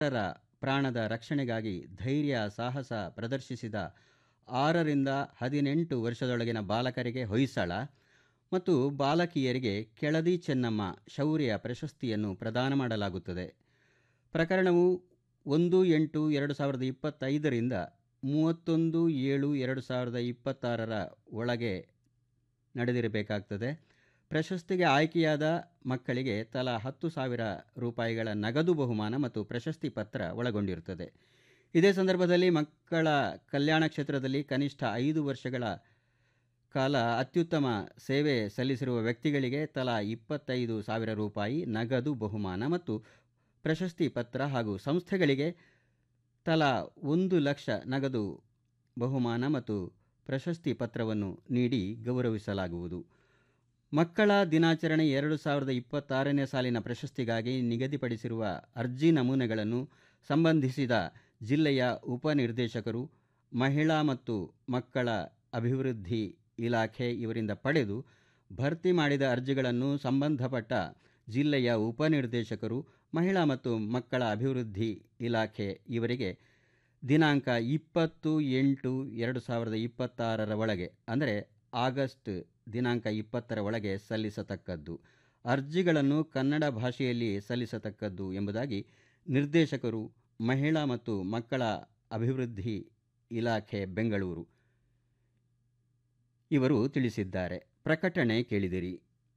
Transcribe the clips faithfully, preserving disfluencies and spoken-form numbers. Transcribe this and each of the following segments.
ರ ಪ್ರಾಣದ ರಕ್ಷಣೆಗಾಗಿ ಧೈರ್ಯ ಸಾಹಸ ಪ್ರದರ್ಶಿಸಿದ ಆರರಿಂದ ಹದಿನೆಂಟು ವರ್ಷದೊಳಗಿನ ಬಾಲಕರಿಗೆ ಹೊಯ್ಸಳ ಮತ್ತು ಬಾಲಕಿಯರಿಗೆ ಕೆಳದಿ ಚೆನ್ನಮ್ಮ ಶೌರ್ಯ ಪ್ರಶಸ್ತಿಯನ್ನು ಪ್ರದಾನ ಮಾಡಲಾಗುತ್ತದೆ. ಪ್ರಕರಣವು ಒಂದು ಎಂಟು ಎರಡು ಸಾವಿರದ ಇಪ್ಪತ್ತೈದರಿಂದ ಮೂವತ್ತೊಂದು ಏಳು ಎರಡು ಸಾವಿರದ ಇಪ್ಪತ್ತಾರರ ಒಳಗೆ ನಡೆದಿರಬೇಕಾಗ್ತದೆ. ಪ್ರಶಸ್ತಿಗೆ ಆಯ್ಕೆಯಾದ ಮಕ್ಕಳಿಗೆ ತಲಾ ಹತ್ತು ಸಾವಿರ ರೂಪಾಯಿಗಳ ನಗದು ಬಹುಮಾನ ಮತ್ತು ಪ್ರಶಸ್ತಿ ಪತ್ರ ಒಳಗೊಂಡಿರುತ್ತದೆ. ಇದೇ ಸಂದರ್ಭದಲ್ಲಿ ಮಕ್ಕಳ ಕಲ್ಯಾಣ ಕ್ಷೇತ್ರದಲ್ಲಿ ಕನಿಷ್ಠ ಐದು ವರ್ಷಗಳ ಕಾಲ ಅತ್ಯುತ್ತಮ ಸೇವೆ ಸಲ್ಲಿಸಿರುವ ವ್ಯಕ್ತಿಗಳಿಗೆ ತಲಾ ಇಪ್ಪತ್ತೈದು ಸಾವಿರ ರೂಪಾಯಿ ನಗದು ಬಹುಮಾನ ಮತ್ತು ಪ್ರಶಸ್ತಿ ಪತ್ರ ಹಾಗೂ ಸಂಸ್ಥೆಗಳಿಗೆ ತಲಾ ಒಂದು ಲಕ್ಷ ನಗದು ಬಹುಮಾನ ಮತ್ತು ಪ್ರಶಸ್ತಿ ಪತ್ರವನ್ನು ನೀಡಿ ಗೌರವಿಸಲಾಗುವುದು. ಮಕ್ಕಳ ದಿನಾಚರಣೆ ಎರಡು ಸಾವಿರದ ಇಪ್ಪತ್ತಾರನೇ ಸಾಲಿನ ಪ್ರಶಸ್ತಿಗಾಗಿ ನಿಗದಿಪಡಿಸಿರುವ ಅರ್ಜಿ ನಮೂನೆಗಳನ್ನು ಸಂಬಂಧಿಸಿದ ಜಿಲ್ಲೆಯ ಉಪನಿರ್ದೇಶಕರು, ಮಹಿಳಾ ಮತ್ತು ಮಕ್ಕಳ ಅಭಿವೃದ್ಧಿ ಇಲಾಖೆ ಇವರಿಂದ ಪಡೆದು ಭರ್ತಿ ಮಾಡಿದ ಅರ್ಜಿಗಳನ್ನು ಸಂಬಂಧಪಟ್ಟ ಜಿಲ್ಲೆಯ ಉಪನಿರ್ದೇಶಕರು, ಮಹಿಳಾ ಮತ್ತು ಮಕ್ಕಳ ಅಭಿವೃದ್ಧಿ ಇಲಾಖೆ ಇವರಿಗೆ ದಿನಾಂಕ ಇಪ್ಪತ್ತು ಎಂಟು ಎರಡು ಸಾವಿರದ ಇಪ್ಪತ್ತಾರರ ಒಳಗೆ ಅಂದರೆ ಆಗಸ್ಟ್ ದಿನಾಂಕ ಇಪ್ಪತ್ತರ ಒಳಗೆ ಸಲ್ಲಿಸತಕ್ಕದ್ದು. ಅರ್ಜಿಗಳನ್ನು ಕನ್ನಡ ಭಾಷೆಯಲ್ಲಿ ಸಲ್ಲಿಸತಕ್ಕದ್ದು ಎಂಬುದಾಗಿ ನಿರ್ದೇಶಕರು, ಮಹಿಳಾ ಮತ್ತು ಮಕ್ಕಳ ಅಭಿವೃದ್ಧಿ ಇಲಾಖೆ ಬೆಂಗಳೂರು ಇವರು ತಿಳಿಸಿದ್ದಾರೆ. ಪ್ರಕಟಣೆ ಕೇಳಿದಿರಿ.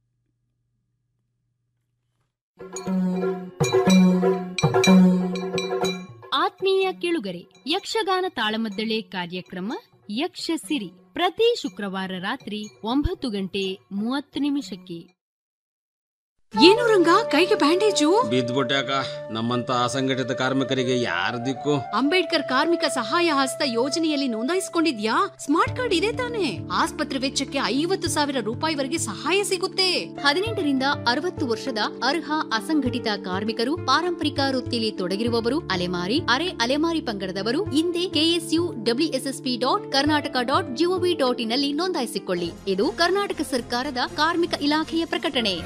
ಆತ್ಮೀಯ ಕೇಳುಗರೆ, ಯಕ್ಷಗಾನ ತಾಳಮದ್ದಳೆ ಕಾರ್ಯಕ್ರಮ ಯಕ್ಷ ಸಿರಿ ಪ್ರತಿ ಶುಕ್ರವಾರ ರಾತ್ರಿ ಒಂಬತ್ತು ಗಂಟೆ ಮೂವತ್ತು ನಿಮಿಷಕ್ಕೆ. ಏನು ರಂಗ, ಕೈಗೆ ಬ್ಯಾಂಡೇಜು? ಬಿದ್ದ್ಬಿಟ್ಟಾಕ. ನಮ್ಮಂತ ಅಸಂಘಟಿತ ಕಾರ್ಮಿಕರಿಗೆ ಯಾರ ದಿಕ್ಕು? ಅಂಬೇಡ್ಕರ್ ಕಾರ್ಮಿಕ ಸಹಾಯ ಹಸ್ತ ಯೋಜನೆಯಲ್ಲಿ ನೋಂದಾಯಿಸಿಕೊಂಡಿದ್ಯಾ? ಸ್ಮಾರ್ಟ್ ಕಾರ್ಡ್ ಇದೆ ತಾನೆ? ಆಸ್ಪತ್ರೆ ವೆಚ್ಚಕ್ಕೆ ಐವತ್ತು ಸಾವಿರ ರೂಪಾಯಿವರೆಗೆ ಸಹಾಯ ಸಿಗುತ್ತೆ. ಹದಿನೆಂಟರಿಂದ ಅರವತ್ತು ವರ್ಷದ ಅರ್ಹ ಅಸಂಘಟಿತ ಕಾರ್ಮಿಕರು, ಪಾರಂಪರಿಕ ವೃತ್ತಿಯಲ್ಲಿ ತೊಡಗಿರುವವರು, ಅಲೆಮಾರಿ ಅರೆ ಅಲೆಮಾರಿ ಪಂಗಡದವರು ಹಿಂದೆ KSU WSSP dot Karnataka dot gov dot in ನಲ್ಲಿ ನೋಂದಾಯಿಸಿಕೊಳ್ಳಿ. ಇದು ಕರ್ನಾಟಕ ಸರ್ಕಾರದ ಕಾರ್ಮಿಕ ಇಲಾಖೆಯ ಪ್ರಕಟಣೆ.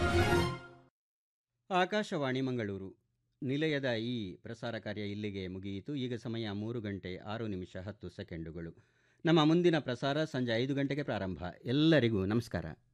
ಆಕಾಶವಾಣಿ ಮಂಗಳೂರು ನಿಲಯದ ಈ ಪ್ರಸಾರ ಕಾರ್ಯ ಇಲ್ಲಿಗೆ ಮುಗಿಯಿತು. ಈಗ ಸಮಯ ಮೂರು ಗಂಟೆ ಆರು ನಿಮಿಷ ಹತ್ತು ಸೆಕೆಂಡುಗಳು. ನಮ್ಮ ಮುಂದಿನ ಪ್ರಸಾರ ಸಂಜೆ ಐದು ಗಂಟೆಗೆ ಪ್ರಾರಂಭ. ಎಲ್ಲರಿಗೂ ನಮಸ್ಕಾರ.